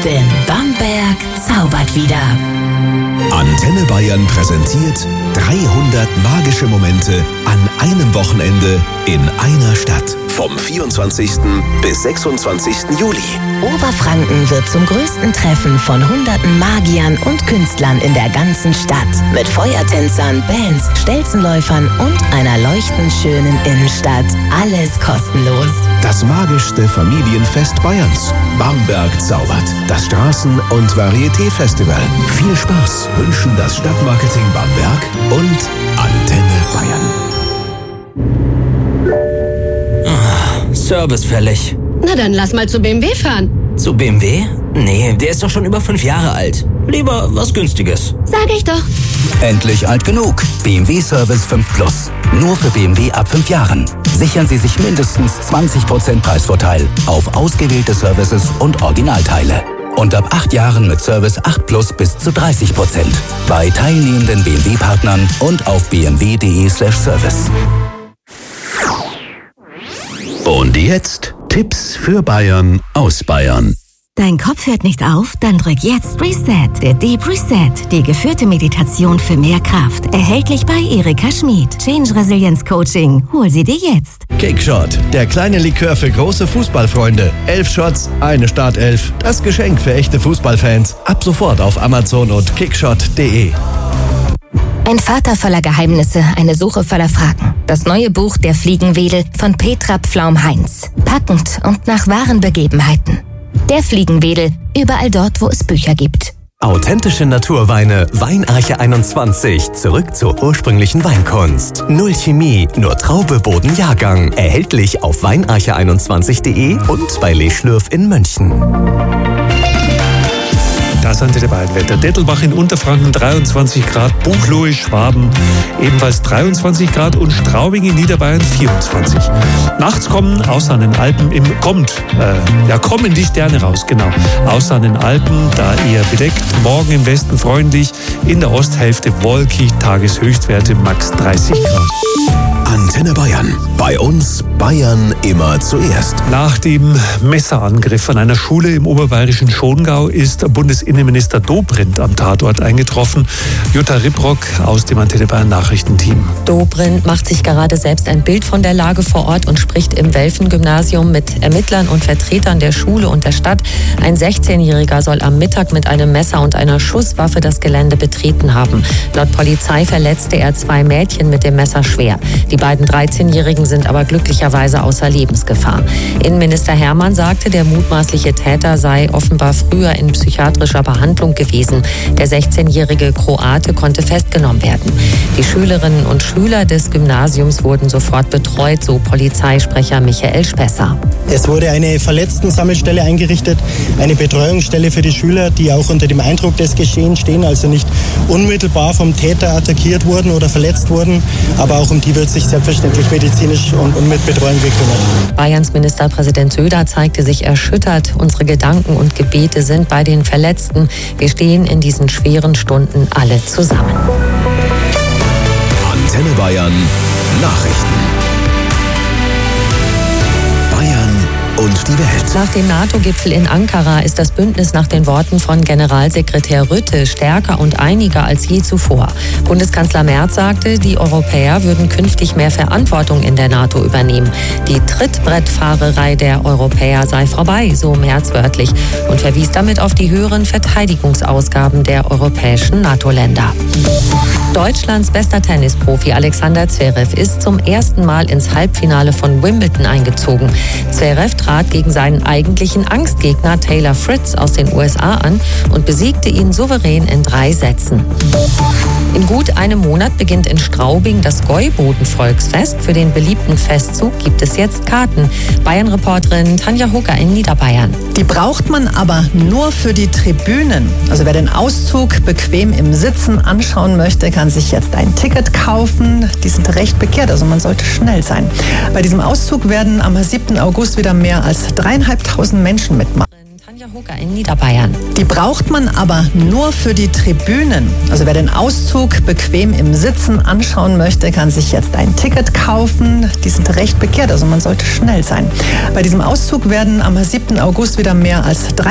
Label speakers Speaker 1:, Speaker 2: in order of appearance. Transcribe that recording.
Speaker 1: denn Bamberg zaubert wieder.
Speaker 2: Antenne Bayern präsentiert 300 magische Momente an einem Wochenende in einer Stadt. Vom 24. bis 26. Juli.
Speaker 1: Oberfranken wird zum größten Treffen von hunderten Magiern und Künstlern in der ganzen Stadt. Mit Feuertänzern, Bands, Stelzenläufern und einer leuchtend schönen Innenstadt. Alles kostenlos.
Speaker 2: Das magischste Familienfest Bayerns. Bamberg zaubert. Das Straßen- und Varieté-Festival. Viel Spaß wünschen das Stadtmarketing Bamberg und Antenne Bayern.
Speaker 3: Service fällig.
Speaker 4: Na dann lass mal zu BMW fahren.
Speaker 3: Zu BMW? Nee, der ist doch schon über 5 Jahre alt. Lieber was Günstiges.
Speaker 4: Sag ich doch.
Speaker 5: Endlich alt genug. BMW Service 5 Plus. Nur für BMW ab 5 Jahren. Sichern Sie sich mindestens 20% Preisvorteil auf ausgewählte Services und Originalteile. Und ab 8 Jahren mit Service 8 Plus bis zu 30%. Bei teilnehmenden BMW-Partnern und auf bmw.de/service.
Speaker 2: Und jetzt Tipps für Bayern aus Bayern.
Speaker 6: Dein Kopf hört nicht auf? Dann drück jetzt Reset. Der Deep Reset. Die geführte Meditation für mehr Kraft. Erhältlich bei Erika Schmid. Change Resilience Coaching. Hol sie dir jetzt.
Speaker 7: Kickshot. Der kleine Likör für große Fußballfreunde. 11 Shots, eine Startelf. Das Geschenk für echte Fußballfans. Ab sofort auf Amazon und kickshot.de.
Speaker 8: Ein Vater voller Geheimnisse, eine Suche voller Fragen. Das neue Buch Der Fliegenwedel von Petra Pflaum-Heinz. Packend und nach wahren Begebenheiten. Der Fliegenwedel, überall dort, wo es Bücher gibt.
Speaker 9: Authentische Naturweine, Weinarche 21. Zurück zur ursprünglichen Weinkunst. Null Chemie, nur Traube, Boden, Jahrgang. Erhältlich auf weinarche21.de und bei Les Schlürf in München.
Speaker 10: Das sind die beiden Wetter. Dettelbach in Unterfranken 23 Grad, Buchloe, Schwaben ebenfalls 23 Grad und Straubing in Niederbayern 24. Nachts kommen außer an den Alpen kommen die Sterne raus, genau. Außer an den Alpen, da eher bedeckt. Morgen im Westen freundlich, in der Osthälfte wolkig, Tageshöchstwerte max 30 Grad.
Speaker 2: Antenne Bayern. Bei uns Bayern immer zuerst.
Speaker 10: Nach dem Messerangriff an einer Schule im oberbayerischen Schongau ist Bundesinnenminister Dobrindt am Tatort eingetroffen. Jutta Ribrock aus dem Antenne Bayern Nachrichtenteam.
Speaker 11: Dobrindt macht sich gerade selbst ein Bild von der Lage vor Ort und spricht im Welfen-Gymnasium mit Ermittlern und Vertretern der Schule und der Stadt. Ein 16-Jähriger soll am Mittag mit einem Messer und einer Schusswaffe das Gelände betreten haben. Laut Polizei verletzte er 2 Mädchen mit dem Messer schwer. Die beiden 13-Jährigen sind aber glücklicherweise außer Lebensgefahr. Innenminister Hermann sagte, der mutmaßliche Täter sei offenbar früher in psychiatrischer Behandlung gewesen. Der 16-jährige Kroate konnte festgenommen werden. Die Schülerinnen und Schüler des Gymnasiums wurden sofort betreut, so Polizeisprecher Michael Spesser.
Speaker 12: Es wurde eine Verletzten-Sammelstelle eingerichtet, eine Betreuungsstelle für die Schüler, die auch unter dem Eindruck des Geschehens stehen, also nicht unmittelbar vom Täter attackiert wurden oder verletzt wurden, aber auch um die wird sich selbstverständlich medizinisch und mit Betreuung gekümmert.
Speaker 11: Bayerns Ministerpräsident Söder zeigte sich erschüttert. Unsere Gedanken und Gebete sind bei den Verletzten. Wir stehen in diesen schweren Stunden alle zusammen.
Speaker 2: Antenne Bayern Nachrichten. Und die Welt.
Speaker 11: Nach dem NATO-Gipfel in Ankara ist das Bündnis nach den Worten von Generalsekretär Rutte stärker und einiger als je zuvor. Bundeskanzler Merz sagte, die Europäer würden künftig mehr Verantwortung in der NATO übernehmen. Die Trittbrettfahrerei der Europäer sei vorbei, so Merz wörtlich, und verwies damit auf die höheren Verteidigungsausgaben der europäischen NATO-Länder. Deutschlands bester Tennisprofi Alexander Zverev ist zum ersten Mal ins Halbfinale von Wimbledon eingezogen. Zverev trat gegen seinen eigentlichen Angstgegner Taylor Fritz aus den USA an und besiegte ihn souverän in 3 Sätzen. In gut einem Monat beginnt in Straubing das Gäuboden-Volksfest. Für den beliebten Festzug gibt es jetzt Karten. Bayern-Reporterin Tanja Hugger in Niederbayern.
Speaker 13: Die braucht man aber nur für die Tribünen. Also wer den Auszug bequem im Sitzen anschauen möchte, kann sich jetzt ein Ticket kaufen. Die sind recht begehrt, also man sollte schnell sein. Bei diesem Auszug werden am 7. August wieder mehr als 3.500 Menschen mitmachen.
Speaker 11: Tanja Hugger in Niederbayern.
Speaker 13: Die braucht man aber nur für die Tribünen. Also wer den Auszug bequem im Sitzen anschauen möchte, kann sich jetzt ein Ticket kaufen. Die sind recht begehrt, also man sollte schnell sein. Bei diesem Auszug werden am 7. August wieder mehr als